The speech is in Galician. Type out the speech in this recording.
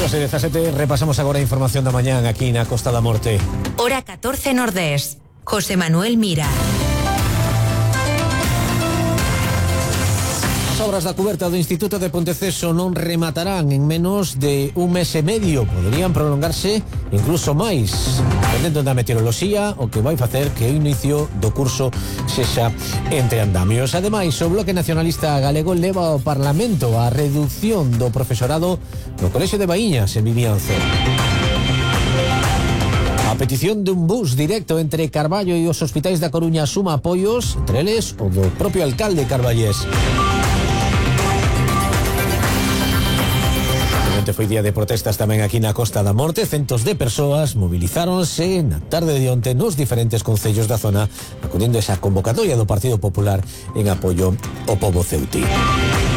12:17, repasamos agora a información da mañán aquí na Costa da Morte. Hora 14 Nordés. José Manuel Mira. As obras da cuberta do Instituto de Ponteceso non rematarán en menos de un mes e medio. Poderían prolongarse incluso máis, dependendo da meteoroloxía, o que vai facer que o inicio do curso sexa entre andamios. Ademais, o Bloque Nacionalista Galego leva ao Parlamento a reducción do profesorado no Colexio de Baíñas en Vimianzo. A petición dun bus directo entre Carballo e os hospitais da Coruña suma apoios, entre eles o do propio alcalde carballés. Foi día de protestas tamén aquí na Costa da Morte. Centos de persoas movilizáronse na tarde de onte nos diferentes concellos da zona, acudindo a esa convocatoria do Partido Popular en apoio ao pobo ceutí.